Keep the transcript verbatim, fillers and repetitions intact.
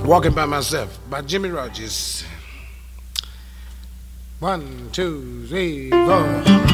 Walking by Myself by Jimmy Rogers. One, two, three, four.